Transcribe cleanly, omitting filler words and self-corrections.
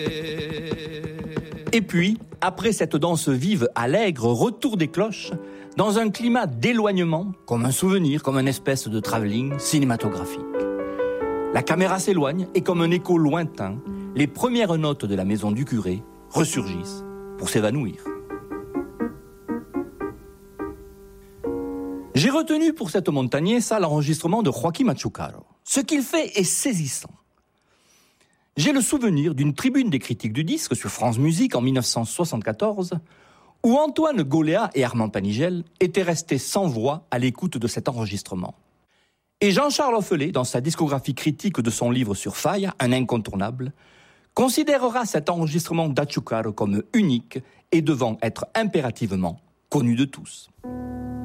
Et puis, après cette danse vive, allègre, retour des cloches, dans un climat d'éloignement, comme un souvenir, comme une espèce de travelling cinématographique. La caméra s'éloigne et comme un écho lointain, les premières notes de la maison du curé ressurgissent pour s'évanouir. J'ai retenu pour cette montagnesa l'enregistrement de Joaquín Machucaro. Ce qu'il fait est saisissant. J'ai le souvenir d'une tribune des critiques du disque sur France Musique en 1974 où Antoine Goléa et Armand Panigel étaient restés sans voix à l'écoute de cet enregistrement. Et Jean-Charles Offelet, dans sa discographie critique de son livre sur Falla, un incontournable, considérera cet enregistrement d'Achucaro comme unique et devant être impérativement connu de tous.